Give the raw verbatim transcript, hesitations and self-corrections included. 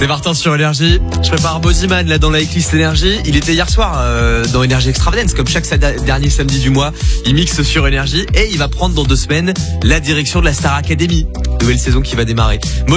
C'est Martin sur Énergie. Je prépare Boziman là dans la Eclipse Énergie. Il était hier soir euh, dans Énergie Extravagance, comme chaque sa- dernier samedi du mois. Il mixe sur Énergie et il va prendre dans deux semaines la direction de la Star Academy. Nouvelle saison qui va démarrer.